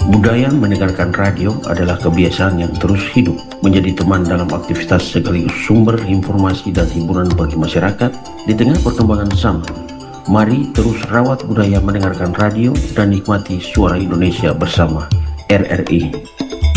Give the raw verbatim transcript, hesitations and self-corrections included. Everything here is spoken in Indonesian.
Budaya mendengarkan radio adalah kebiasaan yang terus hidup, menjadi teman dalam aktivitas sekaligus sumber informasi dan hiburan bagi masyarakat. Di tengah perkembangan zaman, mari terus rawat budaya mendengarkan radio dan nikmati suara Indonesia bersama R R I.